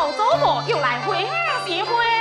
老祖母又来回乡结婚。